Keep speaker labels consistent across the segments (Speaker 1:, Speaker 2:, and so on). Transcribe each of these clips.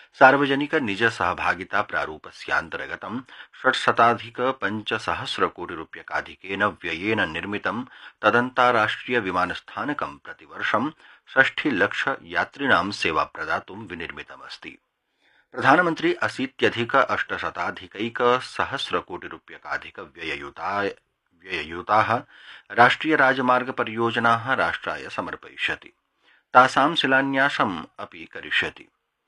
Speaker 1: सार्वजनिक निज सहभागिता प्रारूपस्यान्तर्गतं 600,500,कोटिरूप्यकाधिकेन व्ययेन निर्मितं तदन्ताराष्ट्रिय विमानस्थानकं प्रतिवर्षं 60 लाख यात्रिणां सेवा प्रदातुं विनिर्मितमस्ति। प्रधानमन्त्री 80,800,000,कोटिरूप्यकाधिकव्यययुताः राष्ट्रियराजमार्गपरियोजनाः राष्ट्राय समर्पयिष्यति। तासां शिलान्यासम् अपि करिष्यति।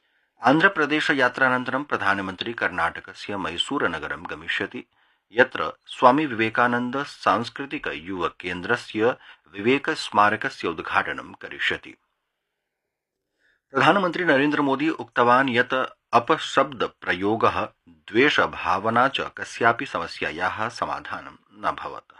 Speaker 1: आन्ध्रप्रदेशयात्रानन्तरं प्रधानमन्त्री कर्णाटकस्य मैसूरनगरं गमिष्यति, यत्र स्वामी विवेकानन्द सांस्कृतिक युवकेन्द्रस्य विवेकस्मारकस्य उद्घाटनं करिष्यति। प्रधानमन्त्री नरेन्द्र मोदी उक्तवान् यत् अपशब्दप्रयोगः, द्वेषभावना च कस्यापि समस्यायाः समाधानं न भवतः।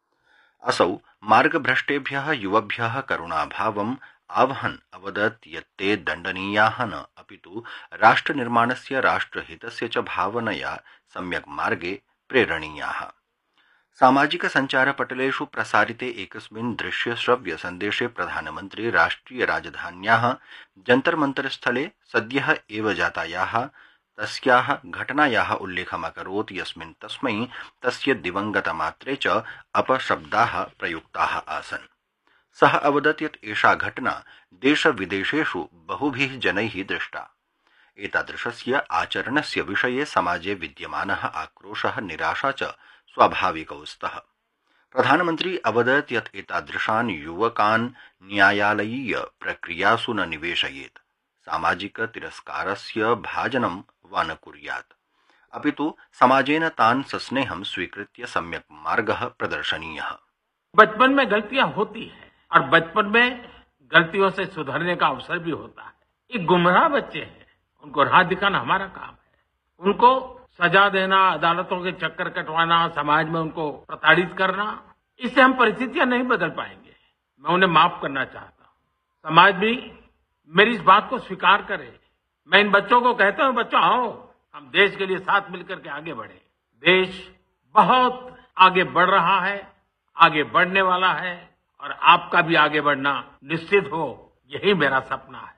Speaker 1: असौ मार्गभ्रष्टेभ्यः युवभ्यः करुणाभावम् आवहन् अवदत् यत् ते दण्डनीयाः न, अपितु राष्ट्रनिर्माणस्य राष्ट्रहितस्य च भावनया सम्यक् मार्गे प्रेरणीयाः। सामाजिक सञ्चारपटलेषु प्रसारिते एकस्मिन् दृश्यश्रव्य सन्देशे प्रधानमन्त्री राष्ट्रियराजधान्याः जन्तर्मन्तरस्थले सद्यः एव जातायाः तस्याः घटनायाः उल्लेखमकरोत् यस्मिन् तस्मै तस्य दिवङ्गतमात्रे च अपशब्दाः प्रयुक्ताः आसन्। सः अवदत् यत् एषा घटना देशविदेशेषु बहुभिः जनैः दृष्टा। एतादृशस्य आचरणस्य विषये समाजे विद्यमानः आक्रोशः, निराशा च स्वाभाविकौ स्तः। प्रधानमन्त्री अवदत् यत् एतादृशान् युवकान् न्यायालयीय प्रक्रियासु न निवेशयेत्, सामाजिक तिरस्कारस्य भाजनं वा न कुर्यात्, अपितु समाजेन तान् सस्नेहं स्वीकृत्य सम्यक् मार्गः प्रदर्शनीयः।
Speaker 2: बचपन में गलतियां होती हैं और बचपन में गलतियों से सुधरने का अवसर भी होता है। ये गुमराह बच्चे हैं, उनको राह दिखाना हमारा काम है। उनको सजा देना, अदालतों के चक्कर कटवाना, समाज में उनको प्रताड़ित करना, इससे हम परिस्थितियां नहीं बदल पाएंगे। मैं उन्हें माफ करना चाहता हूँ। समाज भी मेरी इस बात को स्वीकार करे। मैं इन बच्चों को कहता हूँ, बच्चों आओ, हम देश के लिए साथ मिलकर के आगे बढ़े। देश बहुत आगे बढ़ रहा है, आगे बढ़ने वाला है, और आपका भी आगे बढ़ना निश्चित हो, यही मेरा सपना है।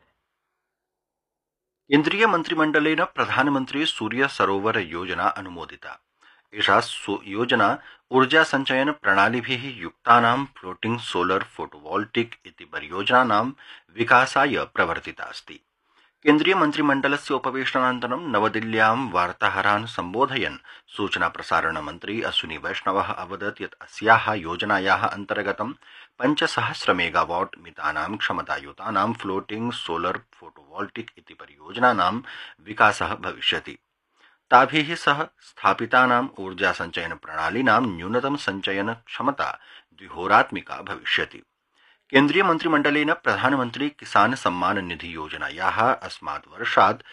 Speaker 1: केन्द्रीय मन्त्रिमण्डलेन प्रधानमन्त्री सूर्य सरोवर योजना अनुमोदिता। एषा योजना ऊर्जा संचयन प्रणालिभिः युक्तानां फ्लोटिंग सोलर फोटोवोल्टिक इति परियोजनानां विकासाय प्रवर्तिता अस्ति। केन्द्रीय मन्त्रिमण्डलस्य उपवेशनानन्तरं नवदिल्ल्यां वार्ताहरान् सम्बोधयन् सूचना प्रसारण मन्त्री अश्विनी वैष्णवः अवदत् यत् अस्याः योजनायाः अन्तर्गतं 5,000 मेगावाट् मितानां क्षमतायुतानां फ्लोटिंग सोलर फोटोवोल्टिक इति परियोजनानां विकासः भविष्यति। ताभिः सह स्थापितानां ऊर्जा संचयन प्रणालीनां न्यूनतम संचयन क्षमता 2 होरात्मिका भविष्यति। केन्द्रीय मन्त्रिमण्डलेन प्रधानमन्त्री किसान सम्मान निधि योजनायाः अस्मात् वर्षात्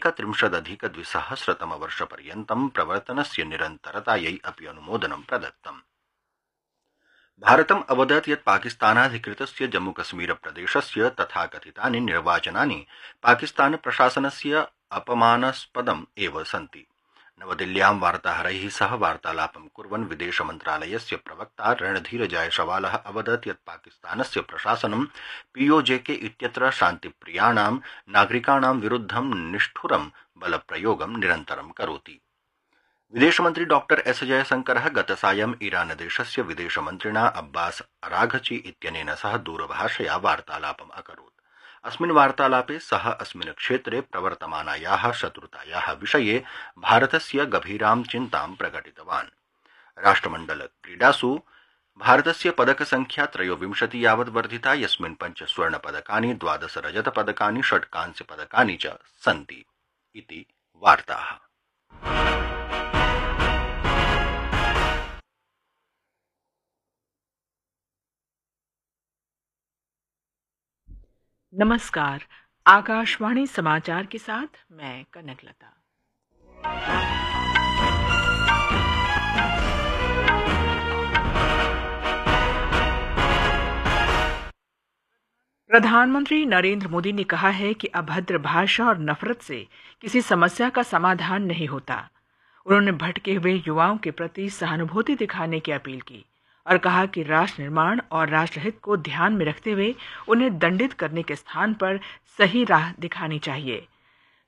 Speaker 1: 31,अधिक-2000 प्रवर्तनस्य निरन्तरतायै अपि अनुमोदनं प्रदत्तम्। भारतम् अवदत् यत् पाकिस्तानाधिकृतस्य जम्मूकश्मीरप्रदेशस्य तथाकथितानि निर्वाचनानि पाकिस्तान प्रशासनस्य अपमानास्पदम् एव सन्ति। नवदिल्ल्यां वार्ताहरैः सह वार्तालापं कुर्वन् विदेशमन्त्रालयस्य प्रवक्ता रणधीर जायसवालः अवदत् यत् पाकिस्तानस्य प्रशासनं पीओजेके इत्यत्र शान्तिप्रियाणां नागरिकाणां विरुद्धं निष्ठुरं बलप्रयोगं निरन्तरं करोति। विदेशमन्त्री डॉक्टर एस जयशंकरः गतसायं ईरानदेशस्य विदेशमन्त्रिणा अब्बास अराघची इत्यनेन सह दूरभाषया वार्तालापम् अकरोत्। अस्मिन् वार्तालापे सः अस्मिन् क्षेत्रे प्रवर्तमानायाः शत्रुतायाः विषये भारतस्य गभीरां चिन्तां प्रकटितवान्। राष्ट्रमण्डल क्रीडासु भारतस्य पदकसंख्या 23 यावत् वर्धिता, यस्मिन् 5 स्वर्णपदकानि, 12 रजतपदकानि, 6 कांस्यपदकानि च सन्ति इति वार्ताः।
Speaker 3: नमस्कार, आकाशवाणी समाचार के साथ मैं कनकलता। प्रधानमंत्री नरेंद्र मोदी ने कहा है कि अभद्र भाषा और नफरत से किसी समस्या का समाधान नहीं होता। उन्होंने भटके हुए युवाओं के प्रति सहानुभूति दिखाने की अपील की और कहा कि राष्ट्र निर्माण और राष्ट्रहित को ध्यान में रखते हुए उन्हें दंडित करने के स्थान पर सही राह दिखानी चाहिए।